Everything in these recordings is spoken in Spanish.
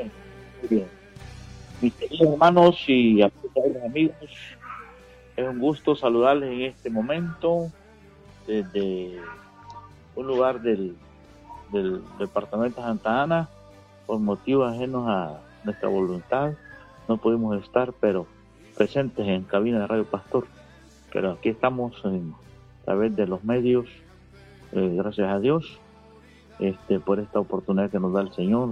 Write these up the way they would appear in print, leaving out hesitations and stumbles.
Amén. Muy bien. Mis queridos hermanos y amigos, es un gusto saludarles en este momento desde un lugar del departamento de Santa Ana. Por motivos ajenos a nuestra voluntad no pudimos estar, pero presentes en cabina de Radio Pastor. Pero aquí estamos a través de los medios, gracias a Dios, por esta oportunidad que nos da el Señor,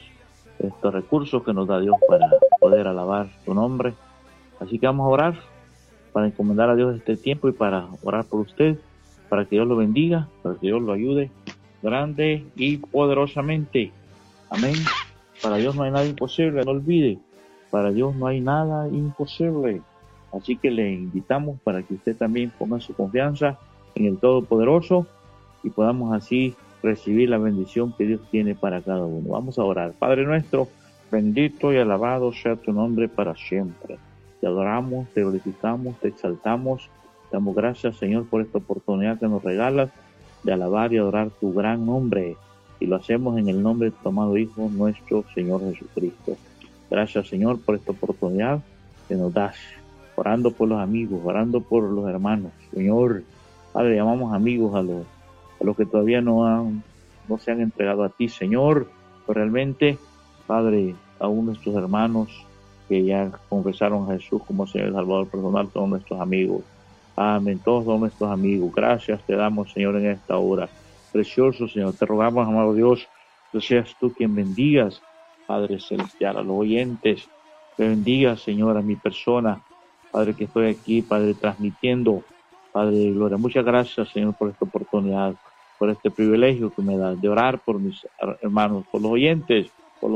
estos recursos que nos da Dios para poder alabar su nombre. Así que vamos a orar para encomendar a Dios este tiempo y para orar por usted, para que Dios lo bendiga, para que Dios lo ayude grande y poderosamente. Amén. Para Dios no hay nada imposible, no olvide, para Dios no hay nada imposible. Así que le invitamos para que usted también ponga su confianza en el Todopoderoso y podamos así recibir la bendición que Dios tiene para cada uno. Vamos a orar. Padre nuestro, bendito y alabado sea tu nombre para siempre. Te adoramos, te glorificamos, te exaltamos. Damos gracias, Señor, por esta oportunidad que nos regalas de alabar y adorar tu gran nombre. Y lo hacemos en el nombre de tu amado Hijo, nuestro Señor Jesucristo. Gracias, Señor, por esta oportunidad que nos das. Orando por los amigos, orando por los hermanos. Señor, Padre, llamamos amigos a los que todavía no se han entregado a ti, Señor. Pero realmente, Padre, aún nuestros hermanos que ya confesaron a Jesús como Señor y Salvador personal son nuestros amigos. Amén, todos son nuestros amigos. Gracias te damos, Señor, en esta hora. Precioso, Señor, te rogamos, amado Dios, que seas tú quien bendigas, Padre Celestial, a los oyentes. Que bendigas, Señor, a mi persona, Padre, que estoy aquí, Padre, transmitiendo, Padre de gloria. Muchas gracias, Señor, por esta oportunidad, por este privilegio que me das de orar por mis hermanos, por los oyentes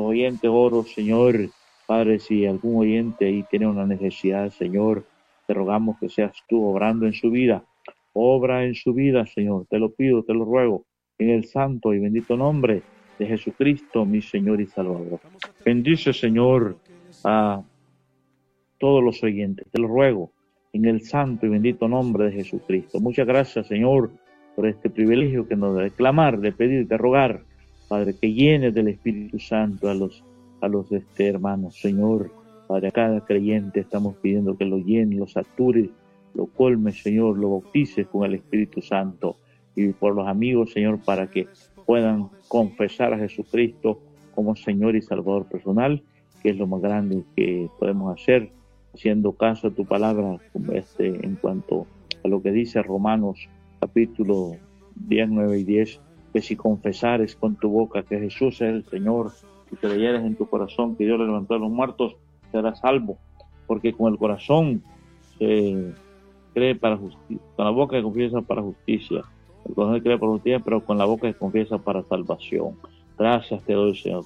oro, Señor. Padre, si algún oyente ahí tiene una necesidad, Señor, te rogamos que seas tú obrando en su vida. Obra en su vida, Señor. Te lo pido, te lo ruego, en el santo y bendito nombre de Jesucristo, mi Señor y Salvador. Bendice, Señor, a todos los oyentes. Te lo ruego, en el santo y bendito nombre de Jesucristo. Muchas gracias, Señor, por este privilegio que nos da de clamar, de pedir, de rogar, Padre, que llenes del Espíritu Santo a los hermanos, Señor. Padre, a cada creyente estamos pidiendo que lo llene, lo sature, lo colme, Señor, lo bautices con el Espíritu Santo. Y por los amigos, Señor, para que puedan confesar a Jesucristo como Señor y Salvador personal, que es lo más grande que podemos hacer, haciendo caso a tu palabra, en cuanto a lo que dice Romanos capítulo 10, 9 y 10, que si confesares con tu boca que Jesús es el Señor y creyeres en tu corazón que Dios le levantó a los muertos, serás salvo, porque con el corazón se cree para justicia, con la boca se confiesa para justicia, el corazón cree para justicia, pero con la boca se confiesa para salvación. Gracias te doy, Señor.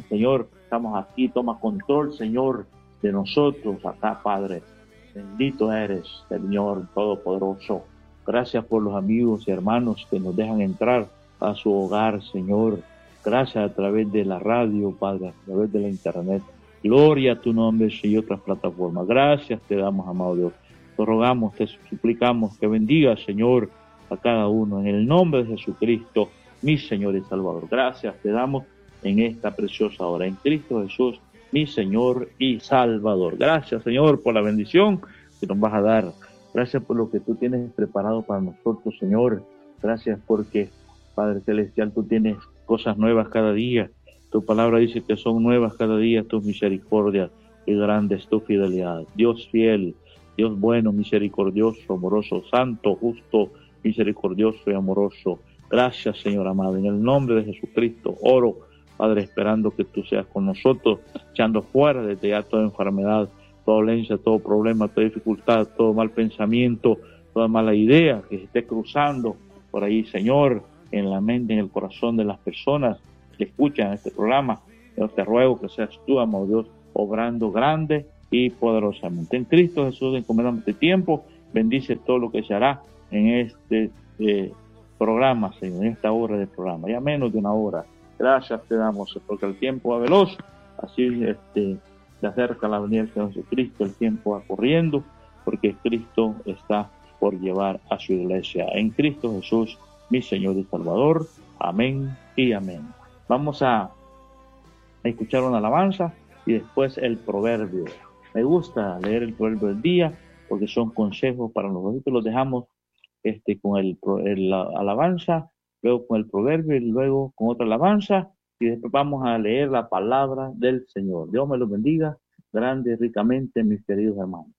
Estamos aquí, toma control, Señor, de nosotros acá, Padre. Bendito eres, Señor Todopoderoso. Gracias por los amigos y hermanos que nos dejan entrar a su hogar, Señor. Gracias a través de la radio, Padre, a través de la internet. Gloria a tu nombre, Señor, y otras plataformas. Gracias te damos, amado Dios. Te rogamos, te suplicamos que bendiga, Señor, a cada uno. En el nombre de Jesucristo, mi Señor y Salvador. Gracias te damos en esta preciosa hora. En Cristo Jesús, mi Señor y Salvador. Gracias, Señor, por la bendición que nos vas a dar. Gracias por lo que tú tienes preparado para nosotros, Señor. Gracias porque, Padre Celestial, tú tienes cosas nuevas cada día. Tu palabra dice que son nuevas cada día tus misericordias y grande es tu fidelidad. Dios fiel, Dios bueno, misericordioso, amoroso, santo, justo, misericordioso y amoroso. Gracias, Señor amado. En el nombre de Jesucristo oro, Padre, esperando que tú seas con nosotros, echando fuera desde ya toda enfermedad, toda dolencia, todo problema, toda dificultad, todo mal pensamiento, toda mala idea que se esté cruzando por ahí, Señor, en la mente, en el corazón de las personas que escuchan este programa. Yo te ruego que seas tú, amado Dios, obrando grande y poderosamente. En Cristo Jesús encomendamos este tiempo. Bendice todo lo que se hará en este programa, Señor, en esta hora del programa, ya menos de una hora. Gracias te damos, porque el tiempo va veloz, así se acerca la venida de Jesucristo, el tiempo va corriendo, porque Cristo está por llevar a su iglesia. En Cristo Jesús, mi Señor y Salvador. Amén y amén. Vamos a a escuchar una alabanza y después el proverbio. Me gusta leer el proverbio del día porque son consejos para nosotros. Los dejamos con la alabanza, luego con el proverbio y luego con otra alabanza y después vamos a leer la palabra del Señor. Dios me los bendiga grande y ricamente, mis queridos hermanos.